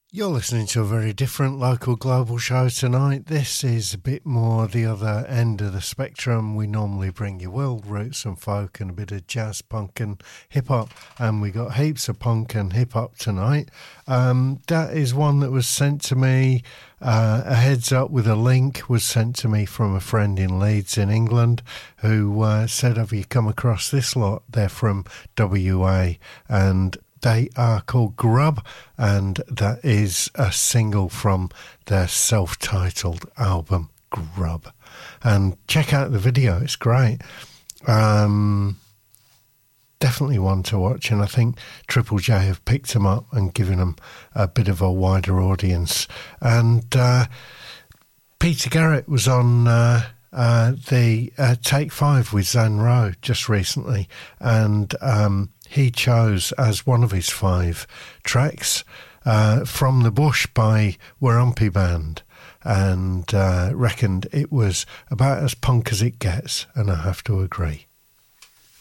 You're listening to a very different local global show tonight. This is a bit more the other end of the spectrum. We normally bring you world roots and folk and a bit of jazz, punk and hip-hop, and we got heaps of punk and hip-hop tonight. That is one that was sent to me, a heads up with a link was sent to me from a friend in Leeds in England who said, have you come across this lot? They're from WA, and they are called Grub, and that is a single from their self-titled album, Grub. And check out the video, it's great. Definitely one to watch, and I think Triple J have picked them up and given them a bit of a wider audience. And Peter Garrett was on the Take 5 with Zan Rowe just recently, and he chose as one of his 5 tracks From the Bush by Warumpi Band, and reckoned it was about as punk as it gets, and I have to agree.